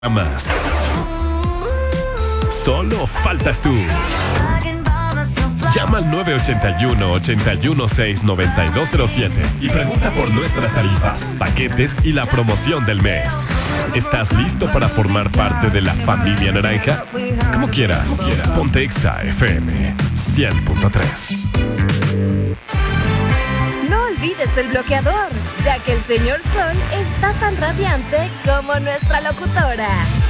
Más. Solo faltas tú. Llama al 981-816-9207 y pregunta por nuestras tarifas, paquetes y la promoción del mes. ¿Estás listo para formar parte de la familia naranja? Como quieras. Ponte Exa FM 100.3. No olvides el bloqueador, ya que el señor Sol está tan radiante como nuestra locutora.